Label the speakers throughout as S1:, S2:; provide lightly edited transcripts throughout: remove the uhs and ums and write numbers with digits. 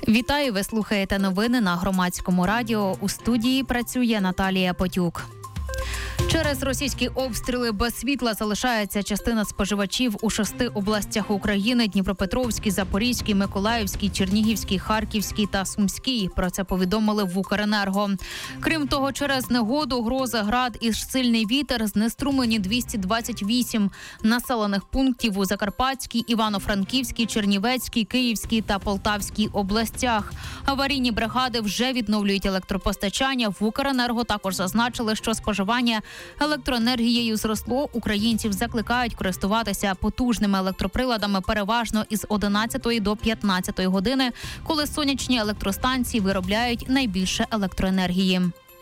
S1: Вітаю, ви слухаєте новини на Громадському радіо. У студії працює Наталія Потюк. Через російські обстріли без світла залишається частина споживачів у 6 областях України – Дніпропетровській, Запорізькій, Миколаївській, Чернігівській, Харківській та Сумській. Про це повідомили в Укренерго. Крім того, через негоду, грози, град і сильний вітер знеструмлені 228 населених пунктів у Закарпатській, Івано-Франківській, Чернівецькій, Київській та Полтавській областях. Аварійні бригади вже відновлюють електропостачання. В Укренерго також зазначили, що споживання електроенергією зросло. Українців закликають користуватися потужними електроприладами переважно із 11 до 15 години, коли сонячні електростанції виробляють найбільше електроенергії.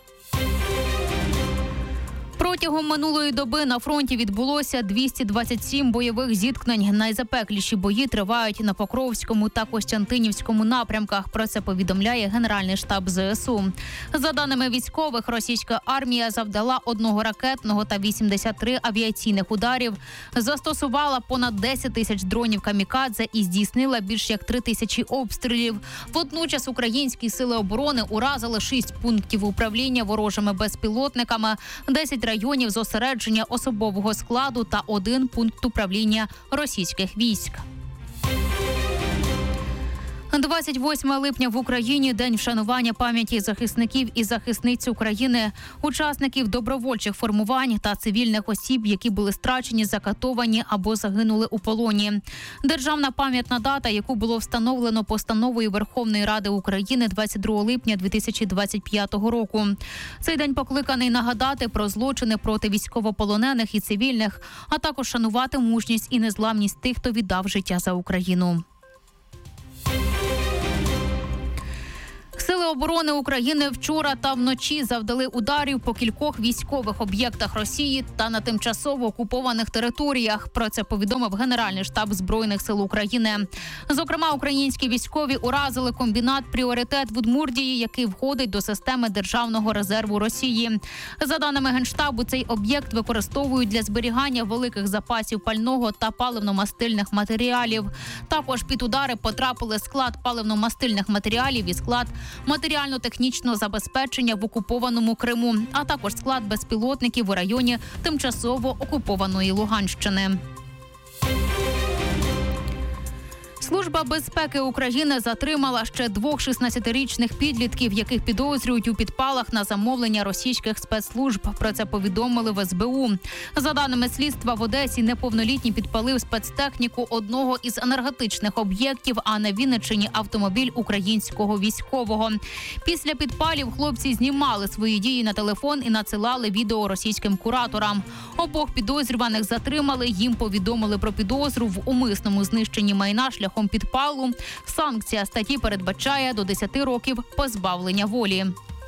S1: Протягом минулої доби на фронті відбулося 227 бойових зіткнень. Найзапекліші бої тривають на Покровському та Костянтинівському напрямках. Про це повідомляє Генеральний штаб ЗСУ. За даними військових, російська армія завдала 1 ракетного та 83 авіаційних ударів, застосувала понад 10 тисяч дронів камікадзе і здійснила більш як 3 тисячі обстрілів. Водночас українські сили оборони уразили 6 пунктів управління ворожими безпілотниками, 10 районів зосередження особового складу та 1 пункт управління російських військ. 28 липня в Україні – День вшанування пам'яті захисників і захисниць України, учасників добровольчих формувань та цивільних осіб, які були страчені, закатовані або загинули у полоні. Державна пам'ятна дата, яку було встановлено постановою Верховної Ради України 22 липня 2025 року. Цей день покликаний нагадати про злочини проти військовополонених і цивільних, а також шанувати мужність і незламність тих, хто віддав життя за Україну. Сили оборони України вчора та вночі завдали ударів по кількох військових об'єктах Росії та на тимчасово окупованих територіях. Про це повідомив Генеральний штаб Збройних сил України. Зокрема, українські військові уразили комбінат «Пріоритет» в Удмуртії, який входить до системи Державного резерву Росії. За даними Генштабу, цей об'єкт використовують для зберігання великих запасів пального та паливно-мастильних матеріалів. Також під удари потрапили склад паливно-мастильних матеріалів і склад матеріально-технічного забезпечення в окупованому Криму, а також склад безпілотників у районі тимчасово окупованої Луганщини. Служба безпеки України затримала ще 2 16-річних підлітків, яких підозрюють у підпалах на замовлення російських спецслужб. Про це повідомили в СБУ. За даними слідства, в Одесі неповнолітній підпалив спецтехніку одного із енергетичних об'єктів, а на Вінниччині – автомобіль українського військового. Після підпалів хлопці знімали свої дії на телефон і надсилали відео російським кураторам. Обох підозрюваних затримали, їм повідомили про підозру в умисному знищенні майна шляхом підпалу. Санкція статті передбачає до 10 років позбавлення волі.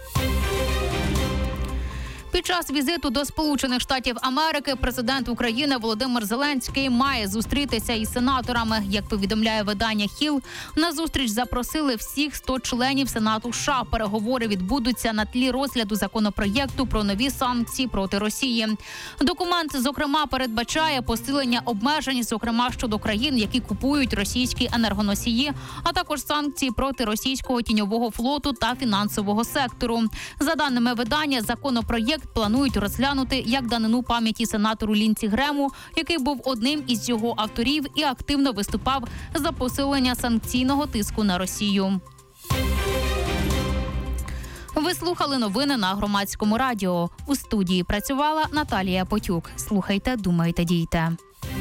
S1: Під час візиту до Сполучених Штатів Америки президент України Володимир Зеленський має зустрітися із сенаторами. Як повідомляє видання «Хіл», на зустріч запросили всіх 100 членів Сенату США. Переговори відбудуться на тлі розгляду законопроєкту про нові санкції проти Росії. Документ, зокрема, передбачає посилення обмежень, зокрема щодо країн, які купують російські енергоносії, а також санкції проти російського тіньового флоту та фінансового сектору. За даними видання, законопроєкт планують розглянути як данину пам'яті сенатору Лінці Грему, який був одним із його авторів і активно виступав за посилення санкційного тиску на Росію. Ви слухали новини на Громадському радіо. У студії працювала Наталія Потюк. Слухайте, думайте, дійте.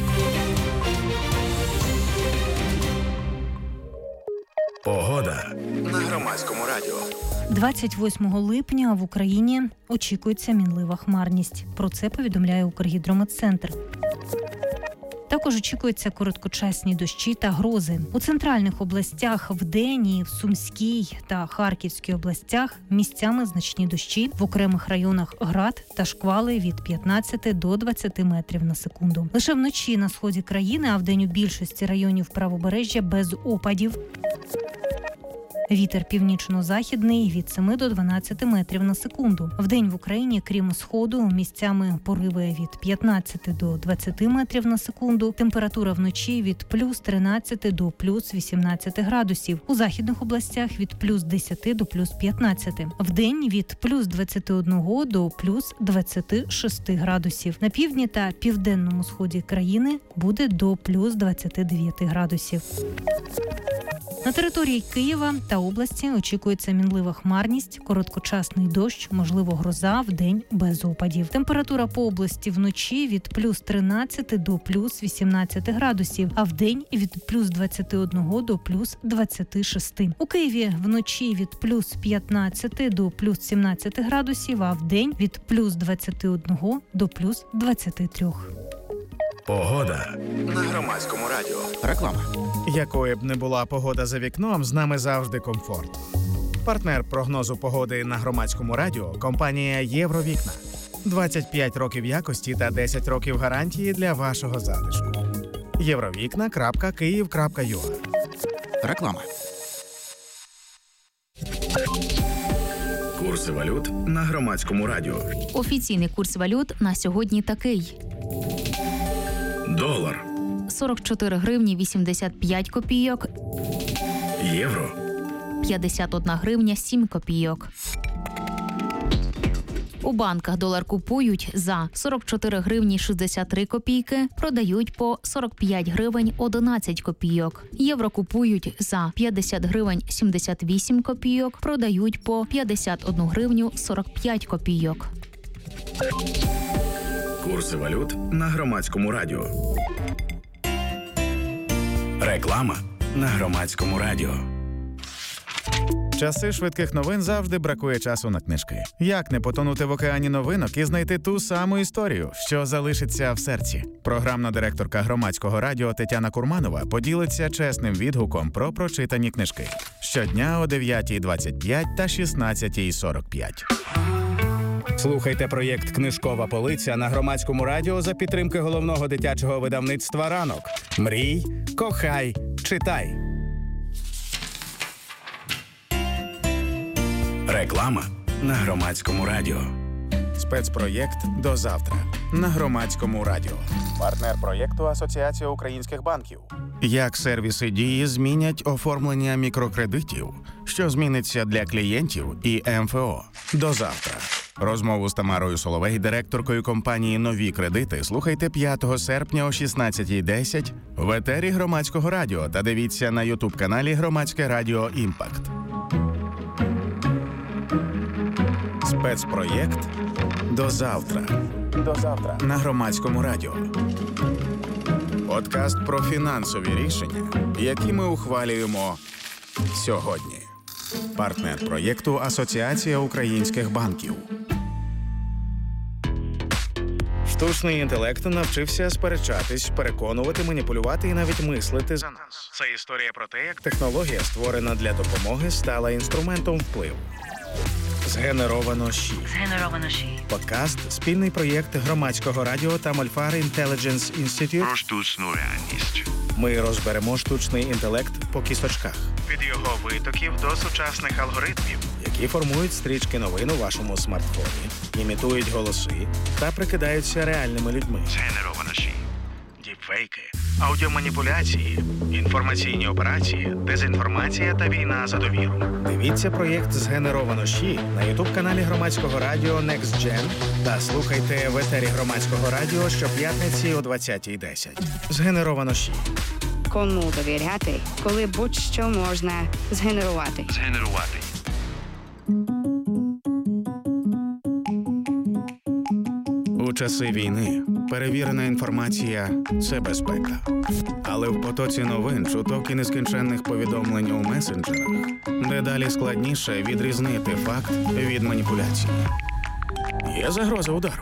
S2: Погода на Громадському радіо.
S3: 28 липня в Україні очікується мінлива хмарність. Про це повідомляє Укргідрометцентр. Також очікуються короткочасні дощі та грози. У центральних областях вдень і в Сумській та Харківській областях місцями значні дощі, в окремих районах град та шквали від 15 до 20 метрів на секунду. Лише вночі на сході країни, а вдень у більшості районів правобережжя без опадів. Вітер північно-західний від 7 до 12 метрів на секунду. Вдень в Україні, крім сходу, місцями пориви від 15 до 20 метрів на секунду. Температура вночі від плюс 13 до плюс 18 градусів. У західних областях від плюс 10 до плюс 15. Вдень від плюс 21 до плюс 26 градусів. На півдні та південному сході країни буде до плюс 29 градусів. На території Києва та області очікується мінлива хмарність, короткочасний дощ, можливо гроза, вдень без опадів. Температура по області вночі від плюс 13 до плюс 18 градусів, а вдень від плюс 21 до плюс 26. У Києві вночі від плюс 15 до плюс 17 градусів, а вдень від плюс 21 до плюс 23.
S2: Погода на Громадському радіо.
S4: Реклама.
S5: Якою б не була погода за вікном, з нами завжди комфорт. Партнер прогнозу погоди на Громадському радіо – компанія «Євровікна». 25 років якості та 10 років гарантії для вашого затишку. Євровікна.Київ.ua.
S4: Реклама.
S2: Курси валют на Громадському радіо.
S1: Офіційний курс валют на сьогодні такий.
S2: Долар.
S1: 44 гривні 85 копійок.
S2: Євро.
S1: 51 гривня 7 копійок. У банках долар купують за 44 гривні 63 копійки, продають по 45 гривень 11 копійок. Євро купують за 50 гривень 78 копійок, продають по 51 гривню 45 копійок.
S2: Курси валют на Громадському радіо. Реклама на Громадському радіо.
S5: Часи швидких новин завжди бракує часу на книжки. Як не потонути в океані новинок і знайти ту саму історію, що залишиться в серці? Програмна директорка Громадського радіо Тетяна Курманова поділиться чесним відгуком про прочитані книжки. Щодня о 9:25 та 16:45.
S4: Слухайте проєкт «Книжкова полиця» на Громадському радіо за підтримки головного дитячого видавництва «Ранок». Мрій, кохай, читай.
S2: Реклама на Громадському радіо.
S5: Спецпроєкт «До завтра» на Громадському радіо. Партнер проєкту Асоціація українських банків. Як сервіси «Дії» змінять оформлення мікрокредитів, що зміниться для клієнтів і МФО. До завтра. Розмову з Тамарою Соловей, директоркою компанії «Нові кредити», слухайте 5 серпня о 16:10 в етері Громадського радіо та дивіться на YouTube-каналі Громадське радіо «Імпакт». Спецпроєкт «До завтра». До завтра на Громадському радіо. Подкаст про фінансові рішення, які ми ухвалюємо сьогодні. Партнер проєкту Асоціація українських банків. Штучний інтелект навчився сперечатись, переконувати, маніпулювати і навіть мислити за нас. Це історія про те, як технологія, створена для допомоги, стала інструментом впливу. Згенеровано ЩІ. Подкаст – спільний проєкт Громадського радіо та Мольфар Intelligence Institute.
S6: Про штучну реальність.
S5: Ми розберемо штучний інтелект по кісточках. Від його витоків до сучасних алгоритмів, які формують стрічки новин у вашому смартфоні, імітують голоси та прикидаються реальними людьми.
S6: Згенеровано ЩІ.
S5: Діпфейки, аудіоманіпуляції, інформаційні операції, дезінформація та війна за довіру. Дивіться проєкт «Згенеровано ЩІ» на ютуб-каналі Громадського радіо Next Gen та слухайте в етері Громадського радіо щоп'ятниці о 20:10. «Згенеровано ЩІ».
S7: Кому довіряти, коли будь-що можна згенерувати.
S6: Згенерувати.
S5: У часи війни перевірена інформація – це безпека. Але в потоці новин, чуток і нескінченних повідомлень у месенджерах дедалі складніше відрізнити факт від маніпуляції. Є загроза удару.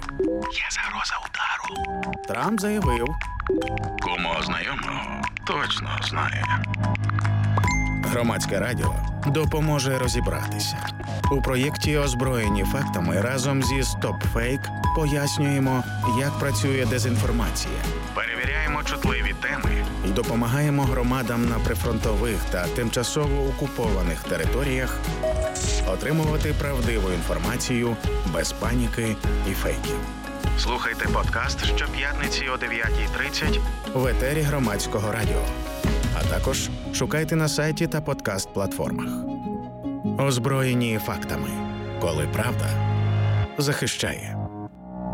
S5: Трамп заявив.
S6: Кому знайомого точно знає.
S5: Громадське радіо допоможе розібратися. У проєкті «Озброєні фактами» разом зі StopFake пояснюємо, як працює дезінформація.
S6: Перевіряємо чутливі теми.
S5: І допомагаємо громадам на прифронтових та тимчасово окупованих територіях отримувати правдиву інформацію без паніки і фейків.
S6: Слухайте подкаст щоп'ятниці о 9:30
S5: В етері Громадського радіо. А також шукайте на сайті та подкаст-платформах. Озброєні фактами. Коли правда захищає.